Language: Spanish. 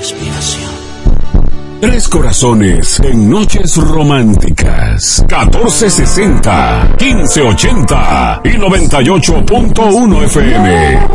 respiración. Tres corazones en noches románticas. 1460, 1580 y 98.1 FM.